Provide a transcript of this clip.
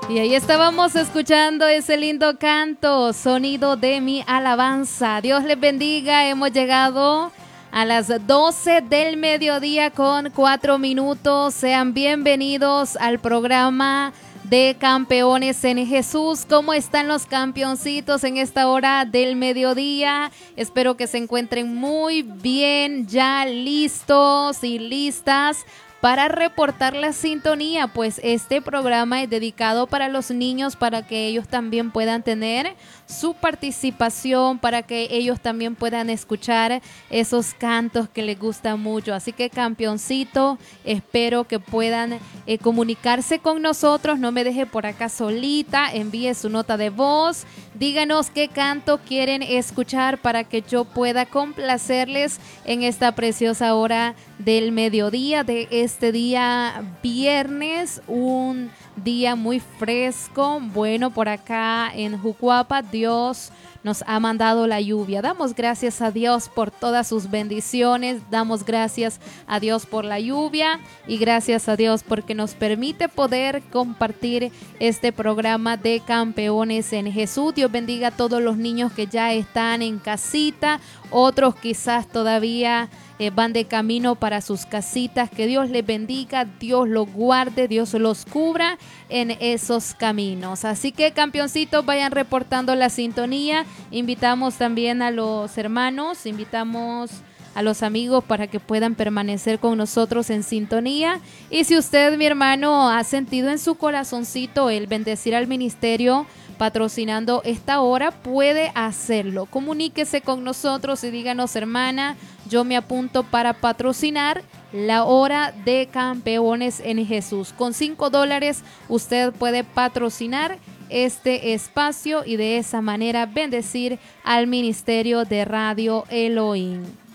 Y ahí estábamos escuchando ese lindo canto, Sonido de mi alabanza. Dios les bendiga, hemos llegado a las 12 del mediodía con 4 minutos. Sean bienvenidos al programa de Campeones en Jesús. ¿Cómo están los campeoncitos en esta hora del mediodía? Espero que se encuentren muy bien, ya listos y listas para reportar la sintonía, pues este programa es dedicado para los niños, para que ellos también puedan tener su participación, para que ellos también puedan escuchar esos cantos que les gustan mucho. Así que campeoncito, espero que puedan comunicarse con nosotros, no me deje por acá solita, envíe su nota de voz, díganos qué canto quieren escuchar para que yo pueda complacerles en esta preciosa hora del mediodía, de este día viernes, un día muy fresco. Bueno, por acá en Jucuapa, Dios nos ha mandado la lluvia. Damos gracias a Dios por todas sus bendiciones, damos gracias a Dios por la lluvia y gracias a Dios porque nos permite poder compartir este programa de Campeones en Jesús. Dios bendiga a todos los niños que ya están en casita, otros quizás todavía van de camino para sus casitas. Que Dios les bendiga, Dios los guarde, Dios los cubra en esos caminos. Así que campeoncitos, vayan reportando la sintonía. Invitamos también a los hermanos, invitamos a los amigos para que puedan permanecer con nosotros en sintonía. Y si usted, mi hermano, ha sentido en su corazoncito el bendecir al ministerio patrocinando esta hora, puede hacerlo. Comuníquese con nosotros y díganos: hermana, yo me apunto para patrocinar la hora de Campeones en Jesús. Con $5 usted puede patrocinar este espacio y de esa manera bendecir al ministerio de Radio Elohim.